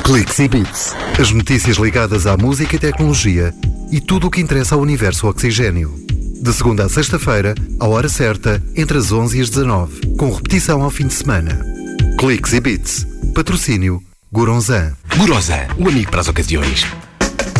Cliques e Beats. As notícias ligadas à música e tecnologia e tudo o que interessa ao universo Oxigênio. De segunda a sexta-feira, à hora certa, entre as 11 e as 19, com repetição ao fim de semana. Cliques e Beats. Patrocínio Goronzan. Goronzan, o amigo para as ocasiões.